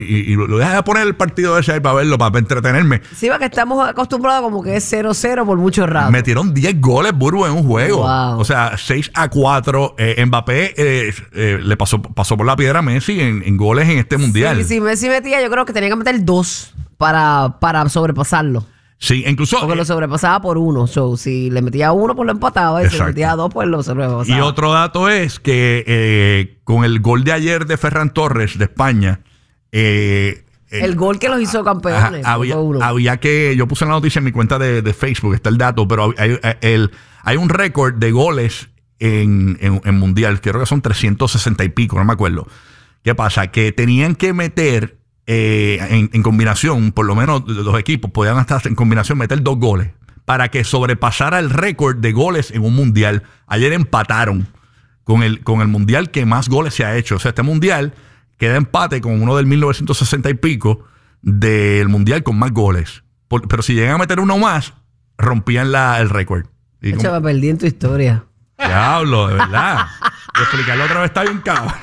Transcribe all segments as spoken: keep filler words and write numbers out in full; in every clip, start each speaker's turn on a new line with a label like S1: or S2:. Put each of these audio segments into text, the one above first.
S1: Y, y lo dejé a poner el partido ese ahí para verlo, para entretenerme.
S2: Sí, porque estamos acostumbrados como que es cero cero por mucho rato.
S1: Metieron diez goles, Burbu, en un juego.
S2: Wow.
S1: O sea, seis a cuatro. Eh, Mbappé eh, eh, le pasó, pasó por la piedra a Messi en, en goles en este mundial.
S2: Sí, sí, Messi metía, yo creo que tenía que meter dos para, para sobrepasarlo.
S1: Sí, incluso...
S2: Porque
S1: eh,
S2: lo sobrepasaba por uno. So, si le metía uno, pues lo empataba. Y si le metía dos, pues lo sobrepasaba.
S1: Y otro dato es que eh, con el gol de ayer de Ferran Torres de España... Eh,
S2: el, el gol que los hizo campeones.
S1: Ajá, había, había que... Yo puse la noticia en mi cuenta de, de Facebook, está el dato, pero hay, hay, el, hay un récord de goles en, en, en Mundial. Creo que son trescientos sesenta y pico, no me acuerdo. ¿Qué pasa? Que tenían que meter eh, en, en combinación, por lo menos los equipos podían hasta en combinación meter dos goles para que sobrepasara el récord de goles en un Mundial. Ayer empataron con el, con el Mundial que más goles se ha hecho. O sea, este Mundial... queda empate con uno del mil novecientos sesenta y pico del mundial con más goles. Por, pero si llegan a meter uno más, rompían la, el récord.
S2: De hecho, me perdí en tu historia.
S1: Diablo, de verdad. Explicarlo otra vez está bien cabrón.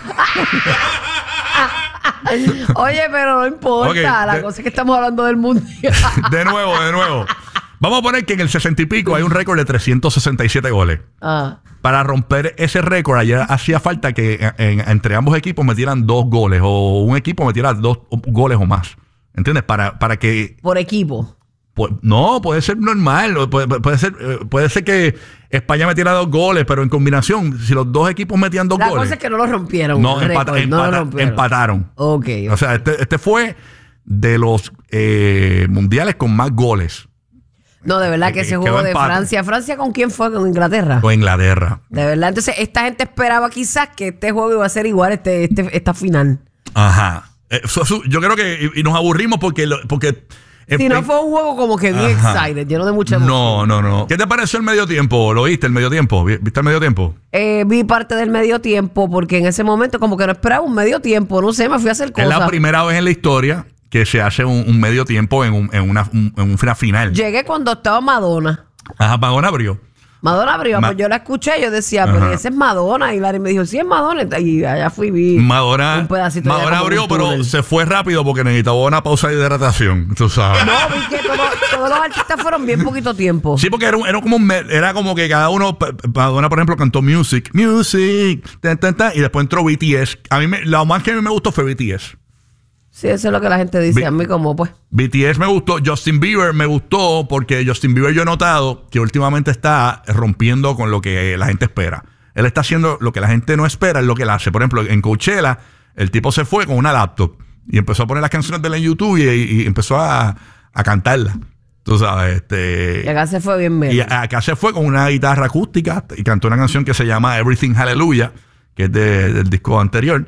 S2: Oye, pero no importa. Okay, la de, cosa es que estamos hablando del mundial.
S1: De nuevo, de nuevo. Vamos a poner que en el sesenta y pico hay un récord de trescientos sesenta y siete goles. Ah. Para romper ese récord, ayer hacía falta que en, en, entre ambos equipos metieran dos goles o un equipo metiera dos goles o más. ¿Entiendes? Para, para que...
S2: Por equipo.
S1: Pues, no, puede ser normal. Puede, puede, ser, puede ser que España metiera dos goles, pero en combinación, si los dos equipos metían dos
S2: La
S1: goles...
S2: La cosa es que no lo rompieron.
S1: No, empata,
S2: récord,
S1: empata,
S2: no lo rompieron.
S1: empataron.
S2: Ok. okay.
S1: O sea, este, este fue de los eh, mundiales con más goles.
S2: No, de verdad que ese juego de Francia. ¿Francia con quién fue? ¿Con Inglaterra?
S1: Con Inglaterra.
S2: De verdad. Entonces, esta gente esperaba quizás que este juego iba a ser igual este, este, esta final.
S1: Ajá. Eh, so, so, yo creo que... Y, y nos aburrimos porque... porque
S2: si eh, no fue un juego como que bien ajá. excited, lleno de mucha emoción.
S1: No, no, no. ¿Qué te pareció el medio tiempo? ¿Lo viste el medio tiempo? ¿Viste el medio tiempo?
S2: Eh, vi parte del medio tiempo porque en ese momento como que no esperaba un medio tiempo. No sé, me fui a hacer cosas.
S1: Es la primera vez en la historia que se hace un, un medio tiempo en, un, en, una, un, en una final.
S2: Llegué cuando estaba Madonna.
S1: Ajá, Madonna abrió.
S2: Madonna abrió, Ma pues yo la escuché, yo decía, ajá. pero ese es Madonna. Y Larry me dijo, sí es Madonna. Y allá fui y vi
S1: Madonna,
S2: un pedacito.
S1: Madonna abrió, pero se fue rápido porque necesitaba una pausa de hidratación, tú sabes.
S2: No, vi que todo, todos los artistas fueron bien poquito tiempo.
S1: Sí, porque era, era, como, era como que cada uno, Madonna, por ejemplo, cantó Music, Music, ta, ta, ta, y después entró B T S. A mí, me, lo más que a mí me gustó fue B T S.
S2: Sí, eso es lo que la gente dice. B a mí como pues.
S1: B T S me gustó. Justin Bieber me gustó porque Justin Bieber yo he notado que últimamente está rompiendo con lo que la gente espera. Él está haciendo lo que la gente no espera, es lo que él hace. Por ejemplo, en Coachella, el tipo se fue con una laptop y empezó a poner las canciones de él en YouTube y, y empezó a, a cantarlas. Tú sabes, este...
S2: Y acá se fue bien bien.
S1: Y acá se fue con una guitarra acústica y cantó una canción que se llama Everything Hallelujah, que es de, del disco anterior.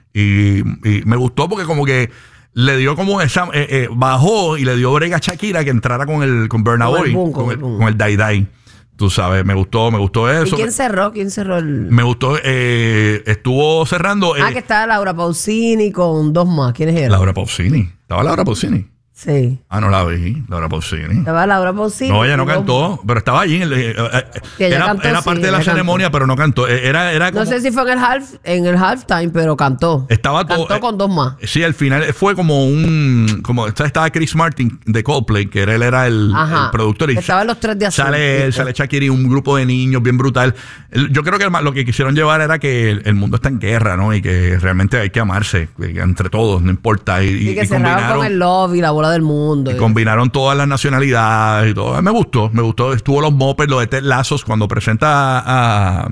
S1: Y, y me gustó porque como que le dio como esa... Eh, eh, bajó y le dio brega a Shakira que entrara con el con Burna Boy, con, con el, con el Dai Dai. Tú sabes, me gustó, me gustó eso.
S2: ¿Y quién cerró? ¿Quién cerró el...?
S1: Me gustó, eh, estuvo cerrando... Eh,
S2: ah, que estaba Laura Pausini con dos más. ¿Quiénes eran?
S1: Laura Pausini. Estaba Laura Pausini.
S2: Sí.
S1: Ah, no la vi, Laura Pausini.
S2: Estaba Laura Pausini.
S1: No, ella no cantó, pero estaba allí. En el, eh, eh, era cantó, era parte sí, de la ceremonia, cantó. Pero no cantó. Era, era como,
S2: no sé si fue en el half, en el halftime, pero cantó.
S1: Estaba
S2: cantó
S1: todo,
S2: con dos más.
S1: Sí, al final fue como un... como estaba Chris Martin de Coldplay, que él era el, el productor. Y
S2: estaban los tres de azul.
S1: Sale él, sale Shakira y un grupo de niños bien brutal. Yo creo que lo que quisieron llevar era que el, el mundo está en guerra, ¿no? Y que realmente hay que amarse entre todos, no importa. Y,
S2: y, y que
S1: y
S2: cerraron con el love y la bola del mundo.
S1: Y combinaron todas las nacionalidades y todo. Me gustó, me gustó. Estuvo los mopeds, los de Ted Lasso, cuando presenta a,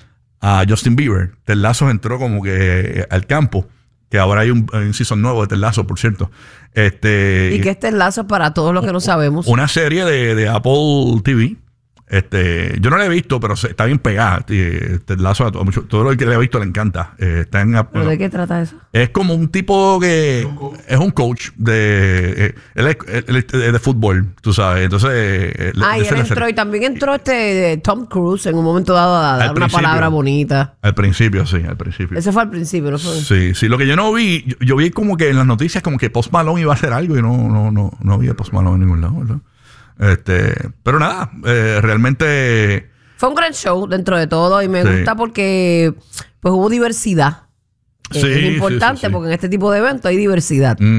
S1: a Justin Bieber. Ted Lasso entró como que al campo. Que ahora hay un, un season nuevo de Ted Lasso, por cierto. Este,
S2: ¿Y qué es Ted Lasso para todos los que no sabemos?
S1: Una serie de, de Apple T V. Este, yo no la he visto, pero está bien pegada. Ted Lasso, a todo, mucho, todo lo que le he visto le encanta. Eh, está en,
S2: ¿Pero
S1: bueno,
S2: de qué trata eso?
S1: Es como un tipo que es un coach de, eh, él es, él es de fútbol, tú sabes. Entonces, eh,
S2: ah, y él entró, y también entró este Tom Cruise en un momento dado a dar una palabra bonita.
S1: Al principio, sí, al principio.
S2: Eso fue al principio, ¿no fue?
S1: Sí, sí. Lo que yo no vi, yo, yo vi como que en las noticias como que Post Malone iba a hacer algo y no, no, no, no había Post Malone en ningún lado, ¿verdad? Este, pero nada, eh, realmente
S2: fue un gran show dentro de todo y me sí. gusta porque pues hubo diversidad. Eh,
S1: Sí,
S2: es
S1: sí,
S2: importante
S1: sí, sí.
S2: porque en este tipo de eventos hay diversidad.
S1: Mm.